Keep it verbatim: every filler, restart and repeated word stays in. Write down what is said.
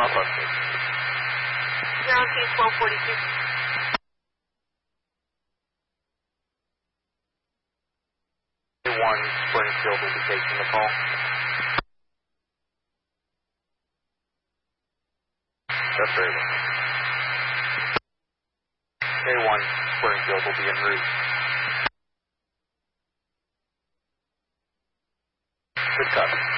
my busted. zero two twelve forty-two. one Springfield will be taking the call. That's very well. K one Springfield will be en route. Good cut.